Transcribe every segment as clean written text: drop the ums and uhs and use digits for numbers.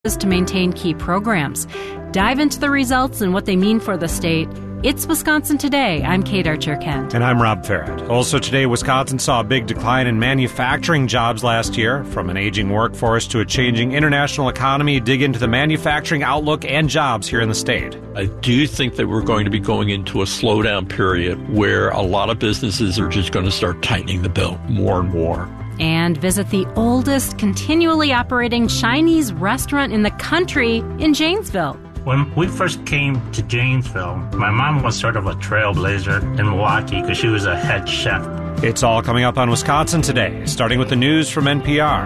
to maintain key programs. Dive into the results and what they mean for the state. It's Wisconsin Today. I'm Kate Archer-Kent. And I'm Rob Farrett. Also today, Wisconsin saw a big decline in manufacturing jobs last year. From an aging workforce to a changing international economy, dig into the manufacturing outlook and jobs here in the state. I do think that we're going to be going into a slowdown period where a lot of businesses are just going to start tightening the belt more and more. And visit the oldest continually operating Chinese restaurant in the country in Janesville. When we first came to Janesville, my mom was sort of a trailblazer in Milwaukee because she was a head chef. It's all coming up on Wisconsin Today, starting with the news from NPR.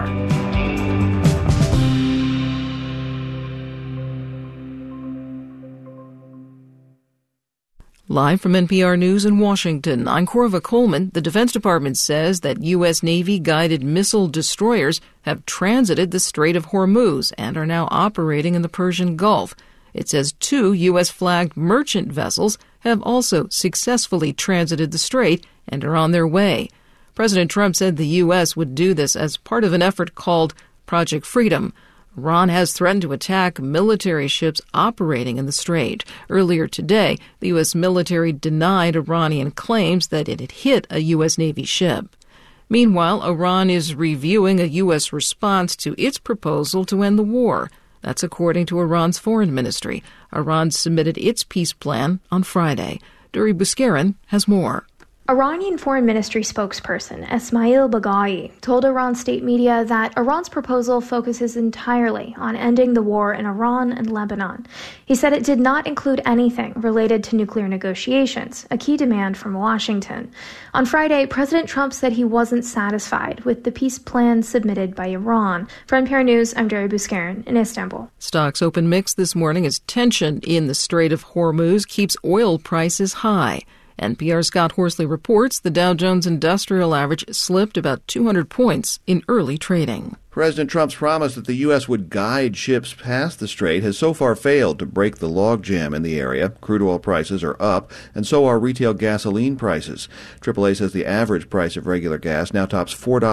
Live from NPR News in Washington, I'm Corva Coleman. The Defense Department says that U.S. Navy guided missile destroyers have transited the Strait of Hormuz and are now operating in the Persian Gulf. It says 2 U.S.-flagged merchant vessels have also successfully transited the strait and are on their way. President Trump said the U.S. would do this as part of an effort called Project Freedom. Iran has threatened to attack military ships operating in the strait. Earlier today, the U.S. military denied Iranian claims that it had hit a U.S. Navy ship. Meanwhile, Iran is reviewing a U.S. response to its proposal to end the war. That's according to Iran's foreign ministry. Iran submitted its peace plan on Friday. Duri Buskarin has more. Iranian Foreign Ministry spokesperson Esmail Baghai told Iran state media that Iran's proposal focuses entirely on ending the war in Iran and Lebanon. He said it did not include anything related to nuclear negotiations, a key demand from Washington. On Friday, President Trump said he wasn't satisfied with the peace plan submitted by Iran. For NPR News, I'm Duri Buskarin in Istanbul. Stocks open mixed this morning as tension in the Strait of Hormuz keeps oil prices high. NPR's Scott Horsley reports the Dow Jones Industrial Average slipped about 200 points in early trading. President Trump's promise that the U.S. would guide ships past the strait has so far failed to break the logjam in the area. Crude oil prices are up, and so are retail gasoline prices. AAA says the average price of regular gas now tops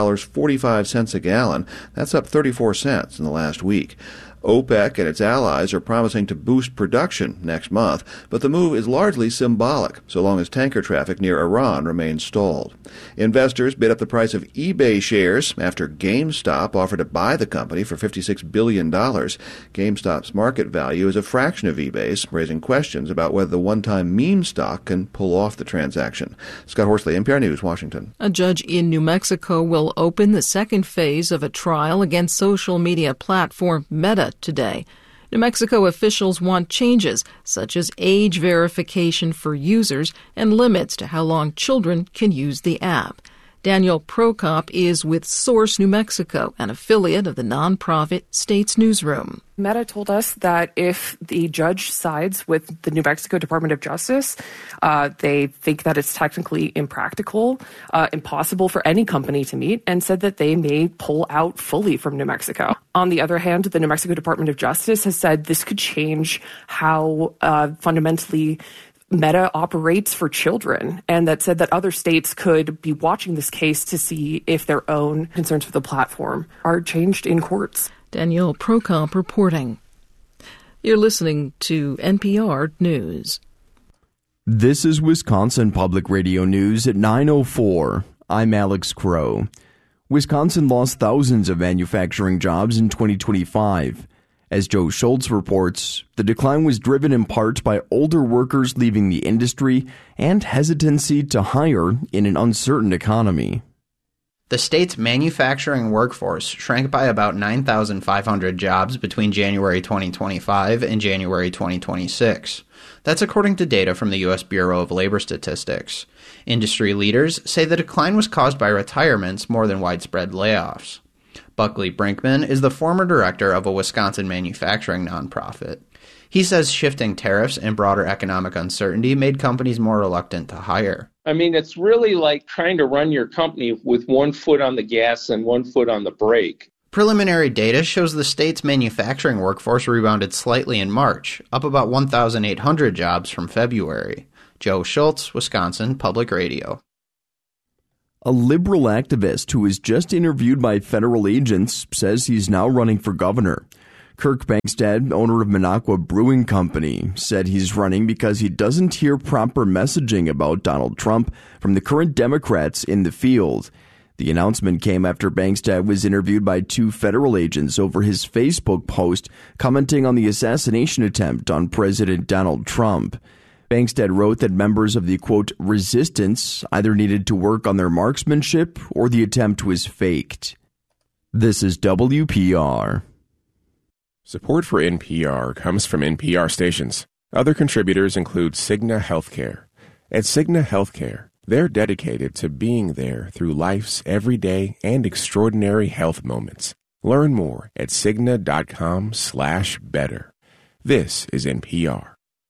$4.45 a gallon. That's up 34 cents in the last week. OPEC and its allies are promising to boost production next month, but the move is largely symbolic, so long as tanker traffic near Iran remains stalled. Investors bid up the price of eBay shares after GameStop offered to buy the company for $56 billion. GameStop's market value is a fraction of eBay's, raising questions about whether the one-time meme stock can pull off the transaction. Scott Horsley, NPR News, Washington. A judge in New Mexico will open the second phase of a trial against social media platform Meta today. New Mexico officials want changes, such as age verification for users and limits to how long children can use the app. Daniel Prokop is with Source New Mexico, an affiliate of the nonprofit States Newsroom. Meta told us that if the judge sides with the New Mexico Department of Justice, they think that it's technically impractical, impossible for any company to meet, and said that they may pull out fully from New Mexico. On the other hand, the New Mexico Department of Justice has said this could change how fundamentally Meta operates for children, and that said that other states could be watching this case to see if their own concerns for the platform are changed in courts. Daniel Prokop reporting. You're listening to NPR News. This is Wisconsin Public Radio News at 9:04. I'm Alex Crow. Wisconsin lost thousands of manufacturing jobs in 2025. As Joe Schultz reports, the decline was driven in part by older workers leaving the industry and hesitancy to hire in an uncertain economy. The state's manufacturing workforce shrank by about 9,500 jobs between January 2025 and January 2026. That's according to data from the U.S. Bureau of Labor Statistics. Industry leaders say the decline was caused by retirements more than widespread layoffs. Buckley Brinkman is the former director of a Wisconsin manufacturing nonprofit. He says shifting tariffs and broader economic uncertainty made companies more reluctant to hire. I mean, it's really like trying to run your company with one foot on the gas and one foot on the brake. Preliminary data shows the state's manufacturing workforce rebounded slightly in March, up about 1,800 jobs from February. Joe Schultz, Wisconsin Public Radio. A liberal activist who was just interviewed by federal agents says he's now running for governor. Kirk Bangstad, owner of Minocqua Brewing Company, said he's running because he doesn't hear proper messaging about Donald Trump from the current Democrats in the field. The announcement came after Bangstad was interviewed by 2 federal agents over his Facebook post commenting on the assassination attempt on President Donald Trump. Bangstad wrote that members of the, quote, resistance either needed to work on their marksmanship or the attempt was faked. This is WPR. Support for NPR comes from NPR stations. Other contributors include Cigna Healthcare. At Cigna Healthcare, they're dedicated to being there through life's everyday and extraordinary health moments. Learn more at Cigna.com/better. This is NPR.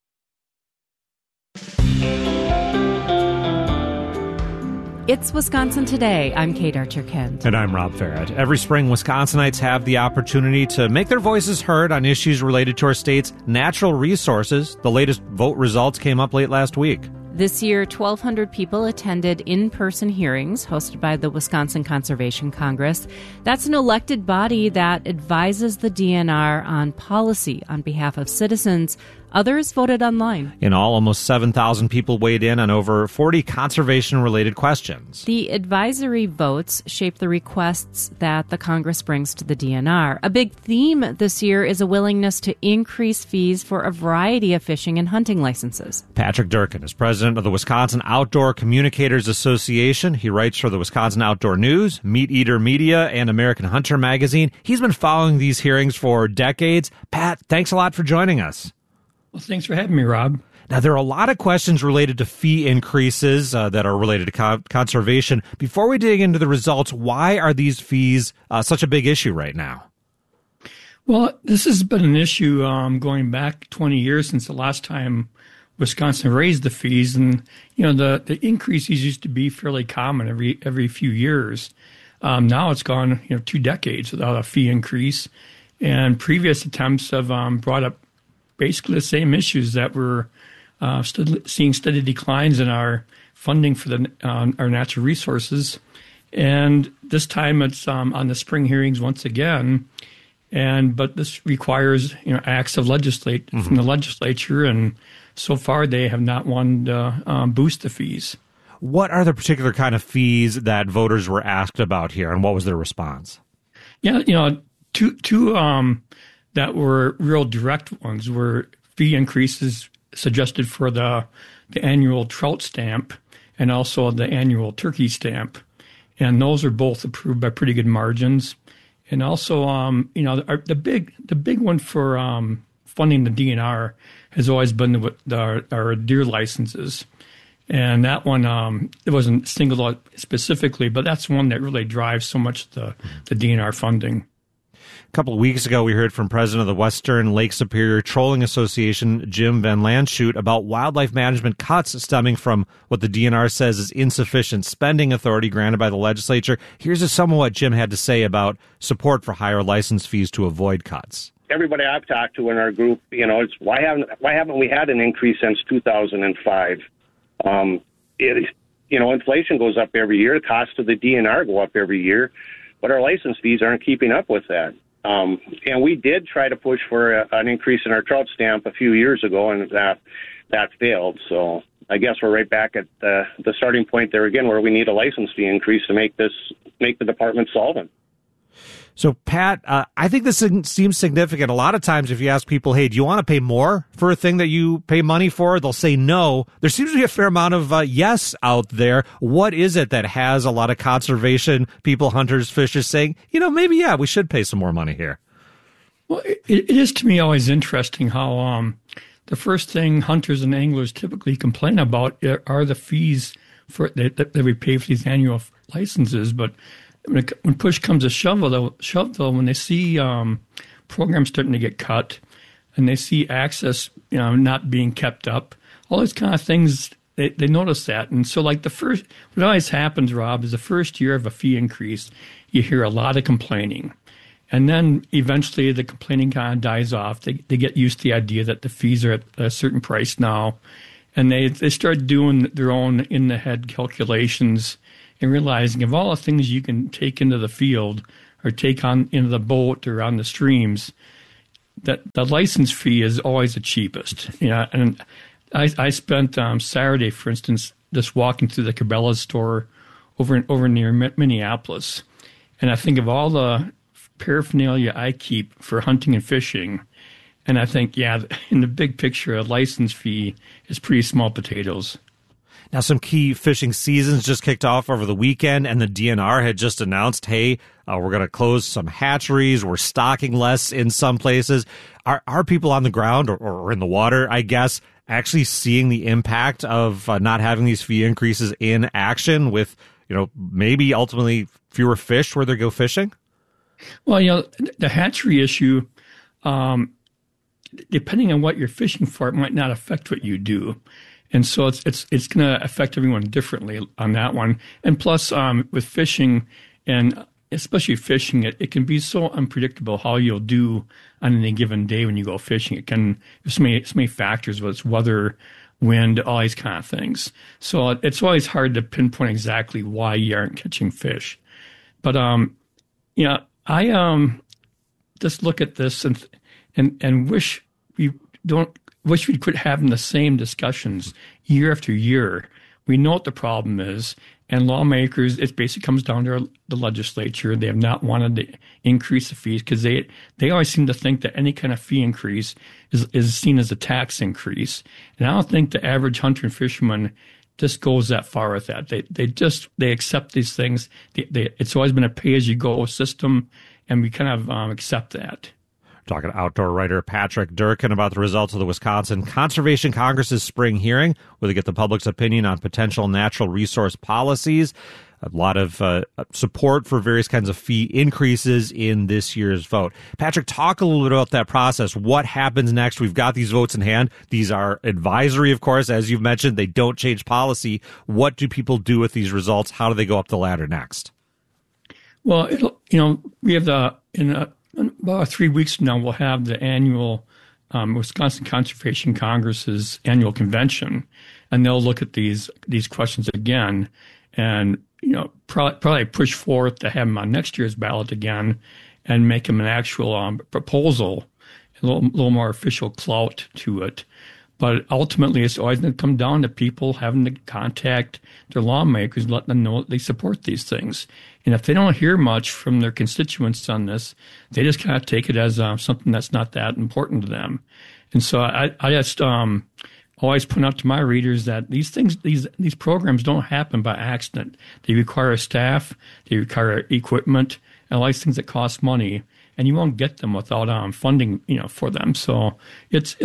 It's Wisconsin Today. I'm Kate Archer-Kent. And I'm Rob Farrett. Every spring, Wisconsinites have the opportunity to make their voices heard on issues related to our state's natural resources. The latest vote results came up late last week. This year, 1,200 people attended in-person hearings hosted by the Wisconsin Conservation Congress. That's an elected body that advises the DNR on policy on behalf of citizens. Others voted online. In all, almost 7,000 people weighed in on over 40 conservation-related questions. The advisory votes shape the requests that the Congress brings to the DNR. A big theme this year is a willingness to increase fees for a variety of fishing and hunting licenses. Patrick Durkin is president of the Wisconsin Outdoor Communicators Association. He writes for the Wisconsin Outdoor News, Meat Eater Media, and American Hunter magazine. He's been following these hearings for decades. Pat, thanks a lot for joining us. Well, thanks for having me, Rob. Now, there are a lot of questions related to fee increases that are related to conservation. Before we dig into the results, why are these fees such a big issue right now? Well, this has been an issue going back 20 years since the last time Wisconsin raised the fees. And, you know, the increases used to be fairly common every few years. Now it's gone, 2 decades without a fee increase. And previous attempts have brought up basically the same issues that we're seeing steady declines in our funding for our natural resources. And this time it's on the spring hearings once again. But this requires acts of from the legislature, and so far they have not wanted to boost the fees. What are the particular kind of fees that voters were asked about here, and what was their response? Yeah, two that were real direct ones were fee increases suggested for the annual trout stamp and also the annual turkey stamp. And those are both approved by pretty good margins. And also, the big one for funding the DNR has always been our deer licenses. And that one, it wasn't singled out specifically, but that's one that really drives so much the DNR funding. A couple of weeks ago, we heard from President of the Western Lake Superior Trolling Association, Jim Van Lanschut, about wildlife management cuts stemming from what the DNR says is insufficient spending authority granted by the legislature. Here's some of what Jim had to say about support for higher license fees to avoid cuts. Everybody I've talked to in our group, it's why haven't we had an increase since 2005? Inflation goes up every year. The costs of the DNR go up every year, but our license fees aren't keeping up with that. And we did try to push for an increase in our trout stamp a few years ago, and that failed. So I guess we're right back at the starting point there again, where we need a license fee increase to make the department solvent. So, Pat, I think this seems significant. A lot of times if you ask people, hey, do you want to pay more for a thing that you pay money for? They'll say no. There seems to be a fair amount of yes out there. What is it that has a lot of conservation people, hunters, fishers saying, maybe, yeah, we should pay some more money here? Well, it is to me always interesting how the first thing hunters and anglers typically complain about are the fees that we pay for these annual licenses. But when push comes to shove, though, when they see programs starting to get cut and they see access, not being kept up, all these kind of things, they notice that. And so, what always happens, Rob, is the first year of a fee increase, you hear a lot of complaining. And then eventually the complaining kind of dies off. They get used to the idea that the fees are at a certain price now. And they start doing their own in-the-head calculations and realizing of all the things you can take into the field or take on into the boat or on the streams, that the license fee is always the cheapest. And I spent Saturday, for instance, just walking through the Cabela's store over near Minneapolis, and I think of all the paraphernalia I keep for hunting and fishing, and I think, in the big picture, a license fee is pretty small potatoes. Now, some key fishing seasons just kicked off over the weekend, and the DNR had just announced, hey, we're going to close some hatcheries. We're stocking less in some places. Are people on the ground or in the water, I guess, actually seeing the impact of not having these fee increases in action with, maybe ultimately fewer fish where they go fishing? Well, the hatchery issue, depending on what you're fishing for, it might not affect what you do. And so it's going to affect everyone differently on that one. And plus, with fishing, and especially fishing, it can be so unpredictable how you'll do on any given day when you go fishing. It can, there's so many factors, whether it's weather, wind, all these kind of things. So it's always hard to pinpoint exactly why you aren't catching fish. But I just look at this and wish we quit having the same discussions year after year. We know what the problem is, and lawmakers, it basically comes down to the legislature. They have not wanted to increase the fees because they always seem to think that any kind of fee increase is seen as a tax increase. And I don't think the average hunter and fisherman just goes that far with that. They accept these things. It's always been a pay-as-you-go system, and we kind of accept that. Talking to outdoor writer Patrick Durkin about the results of the Wisconsin Conservation Congress's spring hearing, where they get the public's opinion on potential natural resource policies. A lot of support for various kinds of fee increases in this year's vote. Patrick, talk a little bit about that process. What happens next? We've got these votes in hand. These are advisory, of course, as you've mentioned. They don't change policy. What do people do with these results? How do they go up the ladder next? Well, we have about 3 weeks from now, we'll have the annual Wisconsin Conservation Congress's annual convention, and they'll look at these questions again, and probably push forth to have them on next year's ballot again, and make them an actual proposal, a little more official clout to it. But ultimately, it's always going to come down to people having to contact their lawmakers, letting them know that they support these things. And if they don't hear much from their constituents on this, they just kind of take it as something that's not that important to them. And so I just always point out to my readers that these things, these programs don't happen by accident. They require staff, they require equipment, and all these things that cost money, and you won't get them without funding, for them. So it's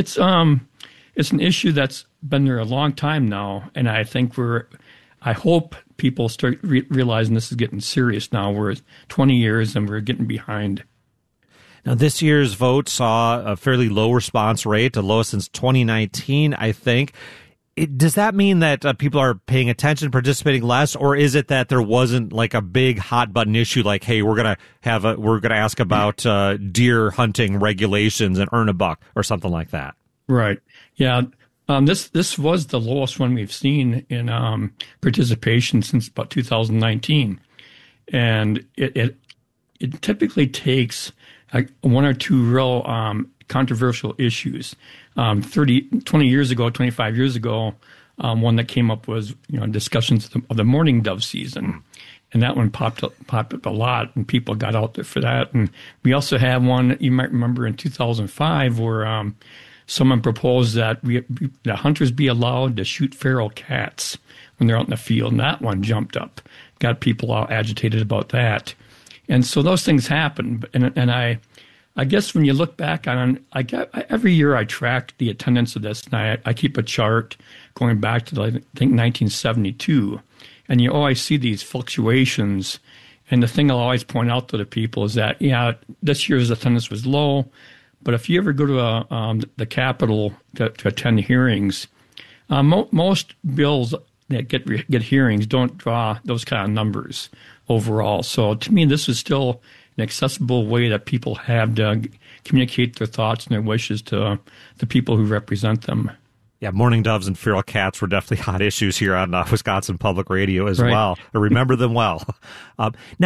an issue that's been there a long time now, and I think I hope people start realizing this is getting serious now. We're 20 years and we're getting behind. Now, this year's vote saw a fairly low response rate, the lowest since 2019, I think. Does that mean that people are paying attention, participating less, or is it that there wasn't like a big hot button issue like, hey, we're gonna ask about deer hunting regulations and earn a buck or something like that? Right. Yeah. This was the lowest one we've seen in participation since about 2019, and it typically takes one or two real controversial issues. 20 years ago, 25 years ago, one that came up was discussions of the mourning dove season, and that one popped up a lot, and people got out there for that. And we also had one you might remember in 2005 where someone proposed that the hunters be allowed to shoot feral cats when they're out in the field, and that one jumped up, got people all agitated about that. And so those things happen. And I guess when you look back on, every year I track the attendance of this, and I keep a chart going back to, I think, 1972. And you always see these fluctuations. And the thing I'll always point out to the people is that, this year's attendance was low. But if you ever go to the Capitol to attend hearings, most bills that get hearings don't draw those kind of numbers overall. So to me, this is still an accessible way that people have to communicate their thoughts and their wishes to the people who represent them. Yeah, mourning doves and feral cats were definitely hot issues here on Wisconsin Public Radio as well. I remember them well. Now,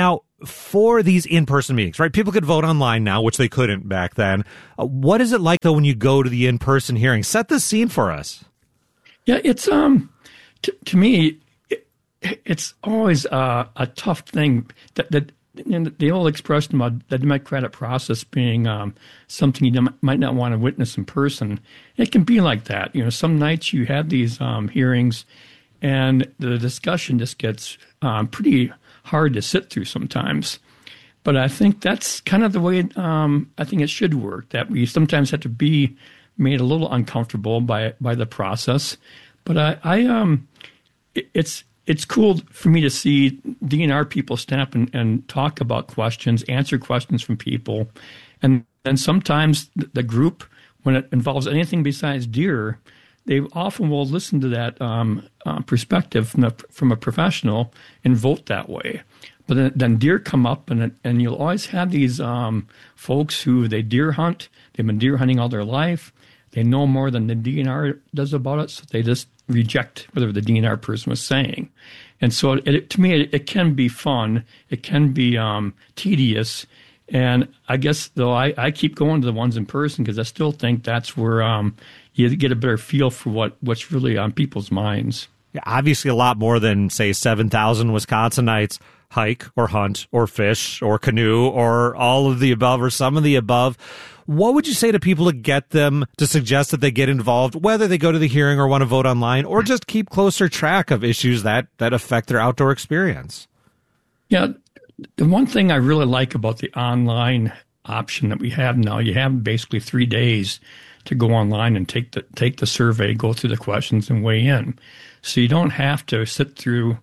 for these in-person meetings, right? People could vote online now, which they couldn't back then. What is it like, though, when you go to the in-person hearing? Set the scene for us. Yeah, it's to me, it's always a tough thing that the old expression about the democratic process being something you might not want to witness in person. It can be like that. Some nights you have these hearings, and the discussion just gets pretty hard to sit through sometimes. But I think that's kind of the way I think it should work, that we sometimes have to be made a little uncomfortable by the process. But it's cool for me to see DNR people stand up and talk about questions, answer questions from people. And sometimes the group, when it involves anything besides deer, they often will listen to that perspective from a professional and vote that way. But then deer come up, and you'll always have these folks who they deer hunt. They've been deer hunting all their life. They know more than the DNR does about it, so they just reject whatever the DNR person was saying. And so to me, it can be fun. It can be tedious. And I guess, though, I keep going to the ones in person because I still think that's where you get a better feel for what's really on people's minds. Yeah, obviously a lot more than, say, 7,000 Wisconsinites hike or hunt or fish or canoe or all of the above or some of the above. What would you say to people to get them to suggest that they get involved, whether they go to the hearing or want to vote online, or just keep closer track of issues that affect their outdoor experience? Yeah, the one thing I really like about the online option that we have now, you have basically 3 days to go online and take the survey, go through the questions, and weigh in. So you don't have to sit through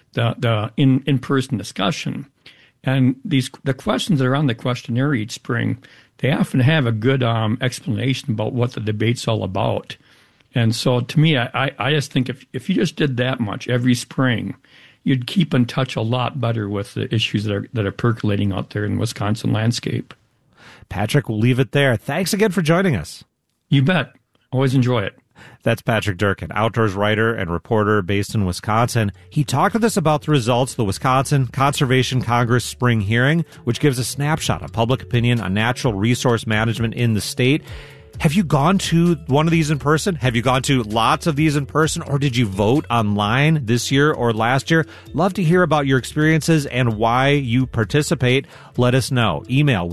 the in-person discussion. And the questions that are on the questionnaire each spring, they often have a good explanation about what the debate's all about. And so to me, I just think if you just did that much every spring, you'd keep in touch a lot better with the issues that are percolating out there in the Wisconsin landscape. Patrick, we'll leave it there. Thanks again for joining us. You bet. Always enjoy it. That's Patrick Durkin, outdoors writer and reporter based in Wisconsin. He talked with us about the results of the Wisconsin Conservation Congress spring hearing, which gives a snapshot of public opinion on natural resource management in the state. Have you gone to one of these in person? Have you gone to lots of these in person, or did you vote online this year or last year? Love to hear about your experiences and why you participate. Let us know. Email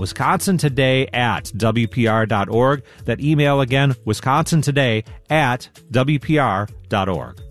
wisconsintoday@wpr.org. That email again, wisconsintoday@wpr.org.